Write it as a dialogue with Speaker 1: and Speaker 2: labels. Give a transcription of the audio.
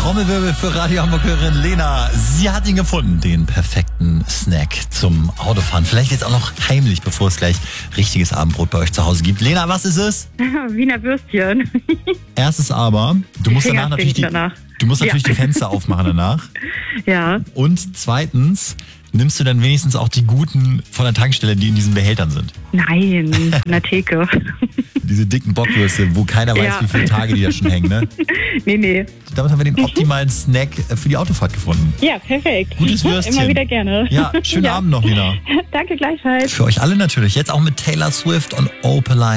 Speaker 1: Trommelwirbel für Radio-Hamburgerin Lena. Sie hat ihn gefunden, den perfekten Snack zum Autofahren. Vielleicht jetzt auch noch heimlich, bevor es gleich richtiges Abendbrot bei euch zu Hause gibt. Lena, was ist es?
Speaker 2: Wiener Würstchen.
Speaker 1: Erstes aber, du musst danach natürlich die Fenster aufmachen danach.
Speaker 2: Ja.
Speaker 1: Und zweitens, nimmst du dann wenigstens auch die guten von der Tankstelle, die in diesen Behältern sind?
Speaker 2: Nein, in der Theke.
Speaker 1: Diese dicken Bockwürste, wo keiner weiß, wie viele Tage die da schon hängen, ne?
Speaker 2: Nee.
Speaker 1: Damit haben wir den optimalen Snack für die Autofahrt gefunden.
Speaker 2: Ja, perfekt.
Speaker 1: Gutes Würstchen.
Speaker 2: Immer wieder gerne.
Speaker 1: Ja, schönen Abend noch, Lena.
Speaker 2: Danke gleichfalls.
Speaker 1: Für euch alle natürlich. Jetzt auch mit Taylor Swift und Opalite.